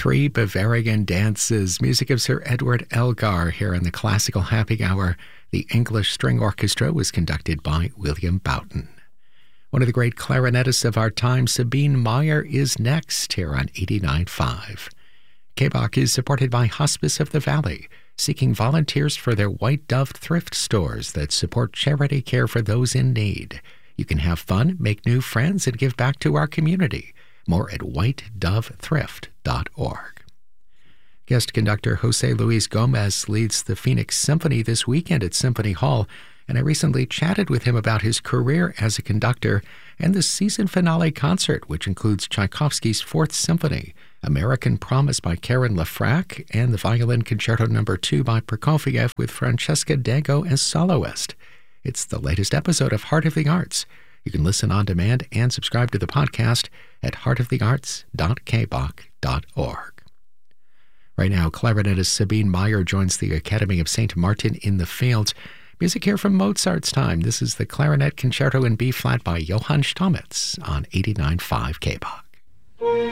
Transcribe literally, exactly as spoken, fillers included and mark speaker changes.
Speaker 1: Three Bavarian dances, music of Sir Edward Elgar here in the Classical Happy Hour. The English String Orchestra was conducted by William Boughton. One of the great clarinetists of our time, Sabine Meyer, is next here on eighty-nine point five. K B O C is supported by Hospice of the Valley, seeking volunteers for their White Dove thrift stores that support charity care for those in need. You can have fun, make new friends, and give back to our community. More at white dove thrift dot org. Guest conductor Jose Luis Gomez leads the Phoenix Symphony this weekend at Symphony Hall, and I recently chatted with him about his career as a conductor and the season finale concert, which includes Tchaikovsky's Fourth Symphony, American Promise by Karen Lafrac, and the Violin Concerto Number two by Prokofiev with Francesca Dango as soloist. It's the latest episode of Heart of the Arts. You can listen on demand and subscribe to the podcast at heart of the arts dot k b o c dot org. Right now, clarinetist Sabine Meyer joins the Academy of Saint Martin in the Fields. Music here from Mozart's time. This is the Clarinet Concerto in B-flat by Johann Stamitz on eighty-nine point five K B O C.